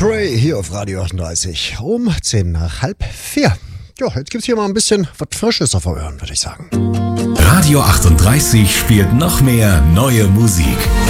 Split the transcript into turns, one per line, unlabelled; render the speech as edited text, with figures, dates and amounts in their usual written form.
Prey hier auf Radio 38 um 3:10. Ja, jetzt gibt's hier mal ein bisschen was Frisches auf Euren, würde ich sagen.
Radio 38 spielt noch mehr neue Musik.